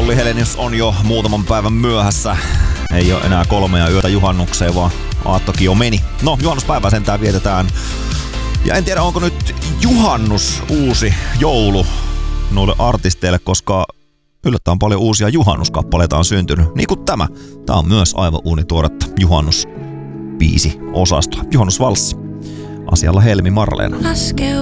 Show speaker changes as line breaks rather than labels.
Olli Helenius on jo muutaman päivän myöhässä. Ei ole enää 3 yötä juhannukseen, vaan aattokin jo meni. No, juhannuspäivää sentään vietetään. Ja en tiedä, onko nyt juhannus uusi joulu noille artisteille, koska yllättävän paljon uusia juhannuskappaleita on syntynyt. Niin kuin tämä. Tämä on myös aivan uunituoretta juhannusbiisi osastoa. Juhannusvalssi. Asialla Helmi Marleena.